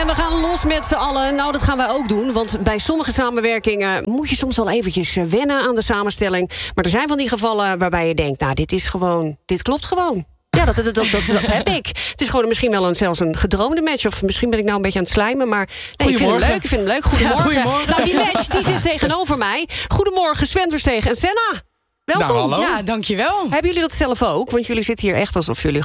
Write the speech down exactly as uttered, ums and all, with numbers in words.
we gaan los met z'n allen. Nou, dat gaan wij ook doen. Want bij sommige samenwerkingen moet je soms wel eventjes wennen aan de samenstelling. Maar er zijn van die gevallen waarbij je denkt, nou, dit is gewoon, dit klopt gewoon. Ja, dat, dat, dat, dat, dat heb ik. Het is gewoon misschien wel een, zelfs een gedroomde match. Of misschien ben ik nou een beetje aan het slijmen. Maar nee, ik vind het leuk. Ik vind het leuk. Goedemorgen. Ja, goedemorgen. Nou, die match die zit tegenover mij. Goedemorgen, Sven Verstegen en Senna. Welkom. Nou, hallo. Ja, dankjewel. Hebben jullie dat zelf ook? Want jullie zitten hier echt alsof jullie